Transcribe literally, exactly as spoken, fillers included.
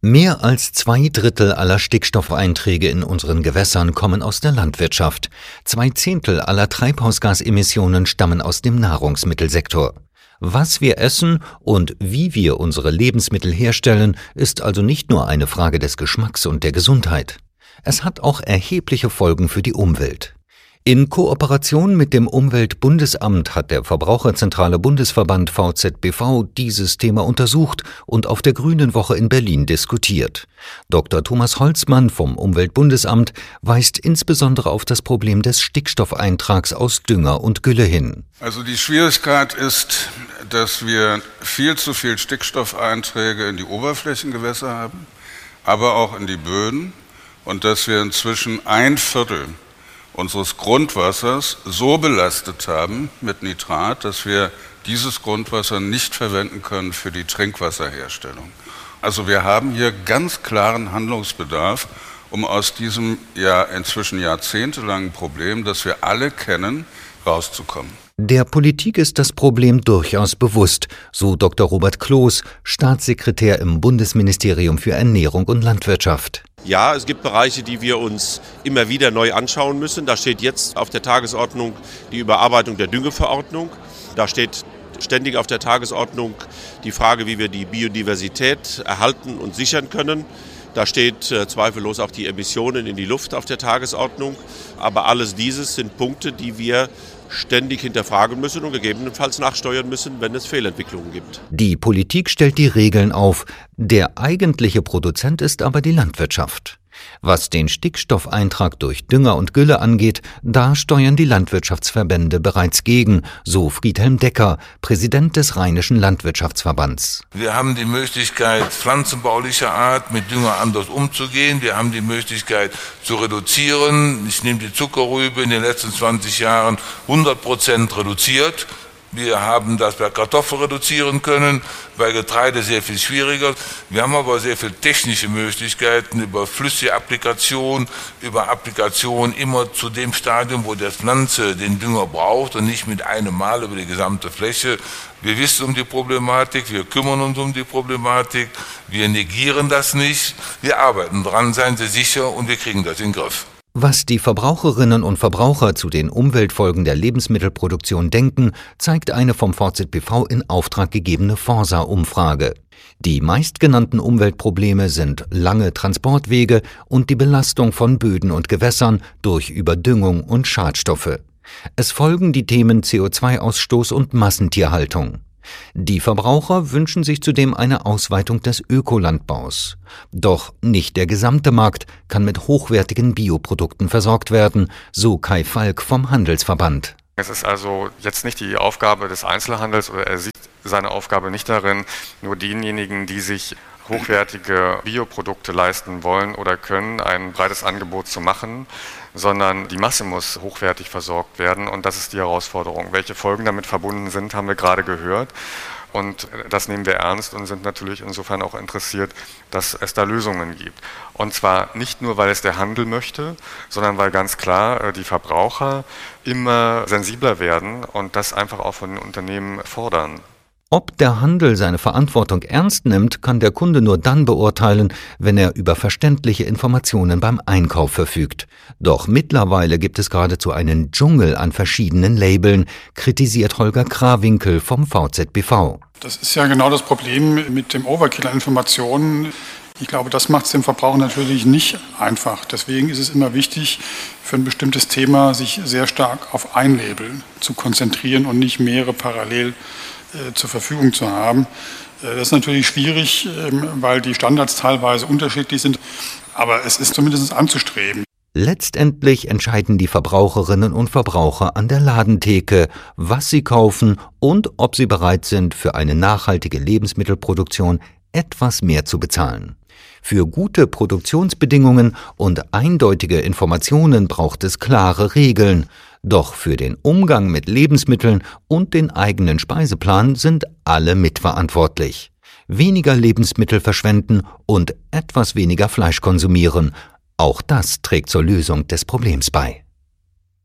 Mehr als zwei Drittel aller Stickstoffeinträge in unseren Gewässern kommen aus der Landwirtschaft. Zwei Zehntel aller Treibhausgasemissionen stammen aus dem Nahrungsmittelsektor. Was wir essen und wie wir unsere Lebensmittel herstellen, ist also nicht nur eine Frage des Geschmacks und der Gesundheit. Es hat auch erhebliche Folgen für die Umwelt. In Kooperation mit dem Umweltbundesamt hat der Verbraucherzentrale Bundesverband V Z B V dieses Thema untersucht und auf der Grünen Woche in Berlin diskutiert. Doktor Thomas Holzmann vom Umweltbundesamt weist insbesondere auf das Problem des Stickstoffeintrags aus Dünger und Gülle hin. Also die Schwierigkeit ist, dass wir viel zu viel Stickstoffeinträge in die Oberflächengewässer haben, aber auch in die Böden, und dass wir inzwischen ein Viertel unseres Grundwassers so belastet haben mit Nitrat, dass wir dieses Grundwasser nicht verwenden können für die Trinkwasserherstellung. Also wir haben hier ganz klaren Handlungsbedarf, um aus diesem ja inzwischen jahrzehntelangen Problem, das wir alle kennen, rauszukommen. Der Politik ist das Problem durchaus bewusst, so Doktor Robert Kloß, Staatssekretär im Bundesministerium für Ernährung und Landwirtschaft. Ja, es gibt Bereiche, die wir uns immer wieder neu anschauen müssen. Da steht jetzt auf der Tagesordnung die Überarbeitung der Düngeverordnung. Da steht ständig auf der Tagesordnung die Frage, wie wir die Biodiversität erhalten und sichern können. Da steht äh, zweifellos auch die Emissionen in die Luft auf der Tagesordnung. Aber alles dieses sind Punkte, die wir ständig hinterfragen müssen und gegebenenfalls nachsteuern müssen, wenn es Fehlentwicklungen gibt. Die Politik stellt die Regeln auf. Der eigentliche Produzent ist aber die Landwirtschaft. Was den Stickstoffeintrag durch Dünger und Gülle angeht, da steuern die Landwirtschaftsverbände bereits gegen, so Friedhelm Decker, Präsident des Rheinischen Landwirtschaftsverbands. Wir haben die Möglichkeit, pflanzenbaulicher Art mit Dünger anders umzugehen. Wir haben die Möglichkeit zu reduzieren. Ich nehme die Zuckerrübe in den letzten zwanzig Jahren hundert Prozent reduziert. Wir haben das bei Kartoffeln reduzieren können, bei Getreide sehr viel schwieriger. Wir haben aber sehr viele technische Möglichkeiten über flüssige Applikation, über Applikation immer zu dem Stadium, wo der Pflanze den Dünger braucht und nicht mit einem Mal über die gesamte Fläche. Wir wissen um die Problematik, wir kümmern uns um die Problematik, wir negieren das nicht, wir arbeiten dran, seien Sie sicher, und wir kriegen das in den Griff. Was die Verbraucherinnen und Verbraucher zu den Umweltfolgen der Lebensmittelproduktion denken, zeigt eine vom V Z B V in Auftrag gegebene Forsa-Umfrage. Die meistgenannten Umweltprobleme sind lange Transportwege und die Belastung von Böden und Gewässern durch Überdüngung und Schadstoffe. Es folgen die Themen C O zwei Ausstoß und Massentierhaltung. Die Verbraucher wünschen sich zudem eine Ausweitung des Ökolandbaus. Doch nicht der gesamte Markt kann mit hochwertigen Bioprodukten versorgt werden, so Kai Falk vom Handelsverband. Es ist also jetzt nicht die Aufgabe des Einzelhandels, oder er sieht seine Aufgabe nicht darin, nur denjenigen, die sich hochwertige Bioprodukte leisten wollen oder können, ein breites Angebot zu machen, sondern die Masse muss hochwertig versorgt werden, und das ist die Herausforderung. Welche Folgen damit verbunden sind, haben wir gerade gehört, und das nehmen wir ernst und sind natürlich insofern auch interessiert, dass es da Lösungen gibt. Und zwar nicht nur, weil es der Handel möchte, sondern weil ganz klar die Verbraucher immer sensibler werden und das einfach auch von den Unternehmen fordern. Ob der Handel seine Verantwortung ernst nimmt, kann der Kunde nur dann beurteilen, wenn er über verständliche Informationen beim Einkauf verfügt. Doch mittlerweile gibt es geradezu einen Dschungel an verschiedenen Labeln, kritisiert Holger Krawinkel vom V Z B V. Das ist ja genau das Problem mit dem Overkill an Informationen. Ich glaube, das macht es dem Verbraucher natürlich nicht einfach. Deswegen ist es immer wichtig, für ein bestimmtes Thema sich sehr stark auf ein Label zu konzentrieren und nicht mehrere parallel äh, zur Verfügung zu haben. Äh, das ist natürlich schwierig, äh, weil die Standards teilweise unterschiedlich sind, aber es ist zumindest anzustreben. Letztendlich entscheiden die Verbraucherinnen und Verbraucher an der Ladentheke, was sie kaufen und ob sie bereit sind, für eine nachhaltige Lebensmittelproduktion etwas mehr zu bezahlen. Für gute Produktionsbedingungen und eindeutige Informationen braucht es klare Regeln. Doch für den Umgang mit Lebensmitteln und den eigenen Speiseplan sind alle mitverantwortlich. Weniger Lebensmittel verschwenden und etwas weniger Fleisch konsumieren. Auch das trägt zur Lösung des Problems bei.